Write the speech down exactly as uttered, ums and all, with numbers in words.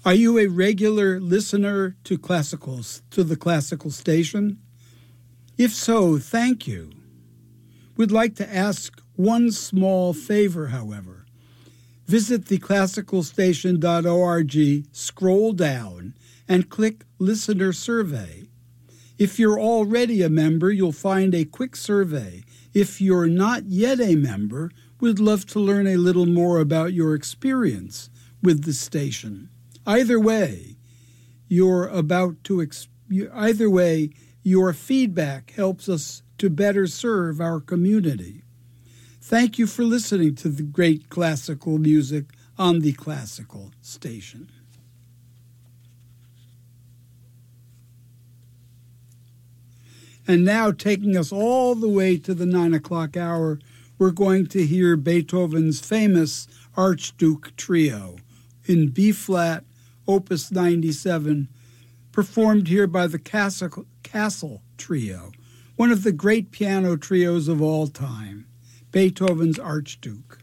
Are you a regular listener to classicals, to the classical station? If so, thank you. We'd like to ask one small favor, however. Visit the classical station dot org, scroll down, and click Listener Survey. If you're already a member, you'll find a quick survey. If you're not yet a member, we'd love to learn a little more about your experience with the station. Either way, you're about to ex- either way, your feedback helps us to better serve our community. Thank you for listening to the great classical music on the classical station. And now, taking us all the way to the nine o'clock hour, we're going to hear Beethoven's famous Archduke Trio in B-flat, Opus ninety-seven, performed here by the Castle, Castle Trio, one of the great piano trios of all time, Beethoven's Archduke.